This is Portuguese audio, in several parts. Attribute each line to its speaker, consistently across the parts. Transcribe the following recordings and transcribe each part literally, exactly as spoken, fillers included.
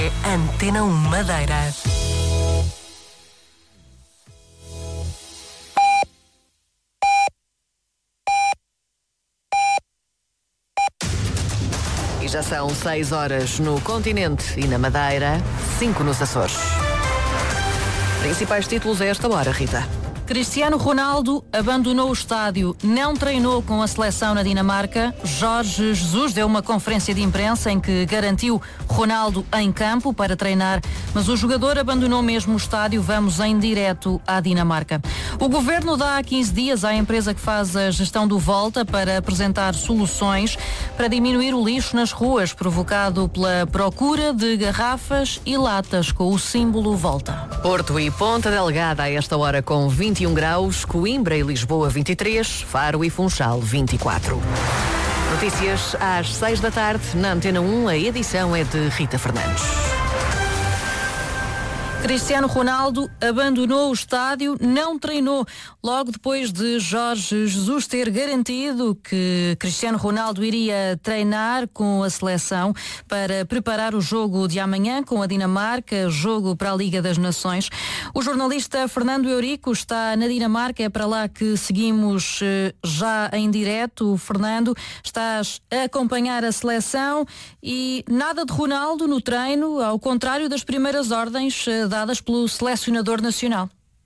Speaker 1: Antena um Madeira. E já são seis horas no continente e na Madeira, cinco nos Açores. Principais títulos a esta hora, Rita.
Speaker 2: Cristiano Ronaldo abandonou o estádio, não treinou com a seleção na Dinamarca. Jorge Jesus deu uma conferência de imprensa em que garantiu Ronaldo em campo para treinar, mas o jogador abandonou mesmo o estádio. Vamos em direto à Dinamarca. O governo dá quinze dias à empresa que faz a gestão do Volta para apresentar soluções para diminuir o lixo nas ruas, provocado pela procura de garrafas e latas com o símbolo Volta.
Speaker 1: Porto e Ponta Delgada a esta hora com vinte e um graus, Coimbra e Lisboa vinte e três, Faro e Funchal vinte e quatro. Notícias às seis da tarde na Antena um, a edição é de Rita Fernandes.
Speaker 2: Cristiano Ronaldo abandonou o estádio, não treinou. Logo depois de Jorge Jesus ter garantido que Cristiano Ronaldo iria treinar com a seleção para preparar o jogo de amanhã com a Dinamarca, jogo para a Liga das Nações. O jornalista Fernando Eurico está na Dinamarca, é para lá que seguimos já em direto. Fernando, estás a acompanhar a seleção e nada de Ronaldo no treino, ao contrário das primeiras ordens dadas pelo selecionador nacional.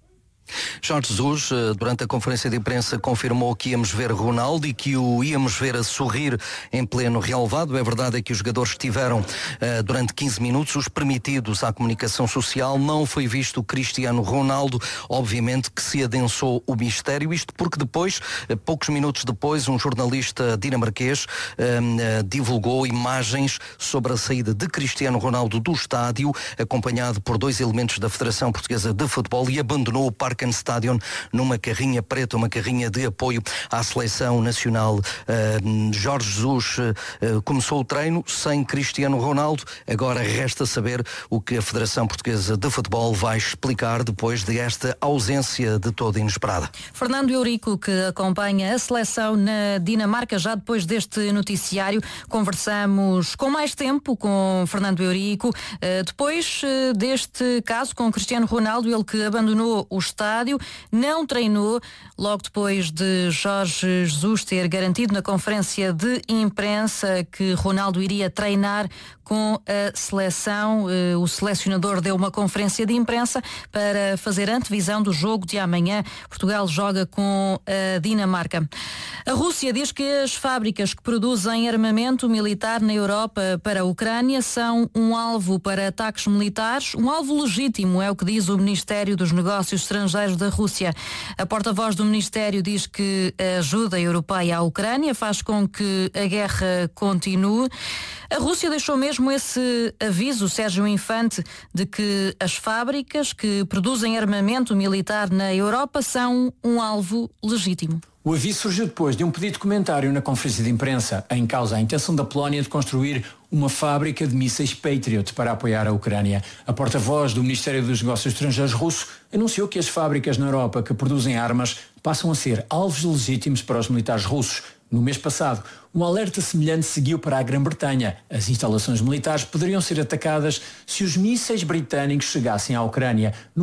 Speaker 3: Jorge Jesus, durante a conferência de imprensa, confirmou que íamos ver Ronaldo e que o íamos ver a sorrir em pleno relevado. É verdade que os jogadores estiveram uh, durante quinze minutos, os permitidos à comunicação social. Não foi visto o Cristiano Ronaldo. Obviamente que se adensou o mistério. Isto porque depois, uh, poucos minutos depois, um jornalista dinamarquês uh, uh, divulgou imagens sobre a saída de Cristiano Ronaldo do estádio, acompanhado por dois elementos da Federação Portuguesa de Futebol, e abandonou o Parque Stadion numa carrinha preta, uma carrinha de apoio à seleção nacional. Uh, Jorge Jesus uh, começou o treino sem Cristiano Ronaldo. Agora resta saber o que a Federação Portuguesa de Futebol vai explicar depois de esta ausência de toda inesperada.
Speaker 2: Fernando Eurico, que acompanha a seleção na Dinamarca, já depois deste noticiário, conversamos com mais tempo com Fernando Eurico, uh, depois uh, deste caso com Cristiano Ronaldo, ele que abandonou o estádio, não treinou, logo depois de Jorge Jesus ter garantido na conferência de imprensa que Ronaldo iria treinar com a seleção. O selecionador deu uma conferência de imprensa para fazer antevisão do jogo de amanhã. Portugal joga com a Dinamarca. A Rússia diz que as fábricas que produzem armamento militar na Europa para a Ucrânia são um alvo para ataques militares, um alvo legítimo, é o que diz o Ministério dos Negócios Estrangeiros da Rússia. A porta-voz do Ministério diz que a ajuda europeia à Ucrânia faz com que a guerra continue. A Rússia deixou mesmo esse aviso, Sérgio Infante, de que as fábricas que produzem armamento militar na Europa são um alvo legítimo.
Speaker 4: O aviso surgiu depois de um pedido de comentário na conferência de imprensa, em causa a intenção da Polónia de construir uma fábrica de mísseis Patriot para apoiar a Ucrânia. A porta-voz do Ministério dos Negócios Estrangeiros russo anunciou que as fábricas na Europa que produzem armas passam a ser alvos legítimos para os militares russos. No mês passado, um alerta semelhante seguiu para a Grã-Bretanha. As instalações militares poderiam ser atacadas se os mísseis britânicos chegassem à Ucrânia.